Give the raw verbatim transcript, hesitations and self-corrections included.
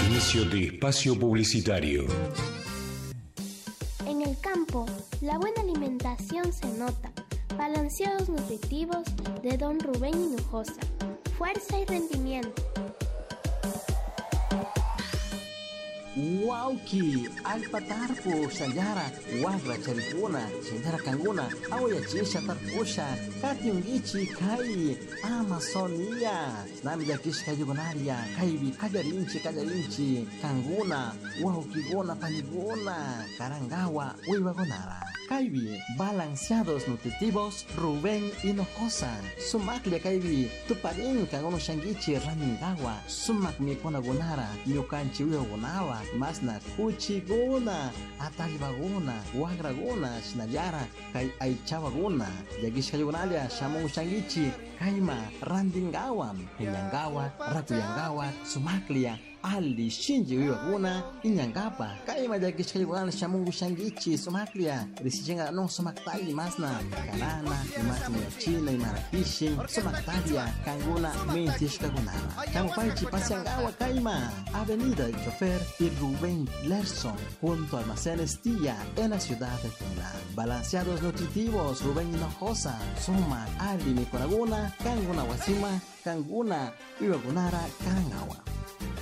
Inicio de espacio publicitario. En el campo, la buena alimentación se nota. Balanceados nutritivos de Don Rubén Hinojosa. Fuerza y rendimiento. Wauki, alpatarpo, sayara, wagra charipuna, sayara kanguna, awaya chisha tarpusha, katiungichi kai, Amazonia, nami yakish kayugonaria, kaibi kajarinchi kajarinchi, kanguna, wauki gona panigona, karangawa, uiwagonara. Kaibi, balanceados nutritivos, Rubén Hinojosa. Sumaklia kaibi, tuparin kangono shangichi raningawa, sumak mi kona gonara, nyukanchi uiwagonawa, masna kuchi gona, atalibagona, wagragona, shinayara, kai aichawagona, yagish kayugonaria, shamu shangichi, kaima, randingawa, hinyangawa, rakuyangawa, sumaklia, ali shinji wiwaguna inyangapa kaima yakish kayugonaria, shamu shangichi, sumaklia, Risichenga no somaktali masna kanana imasna china imarakishi somaktalia kanguna mentishka gunana kamu paichi pasiangawa kaima Avenida del Chofer y Rubén Lerson junto a Almacenes Tía en la ciudad de Tuna. Balanceados nutritivos Rubén Hinojosa suma ali mikonaguna kanguna wasima kanguna wiwagunara kangawa.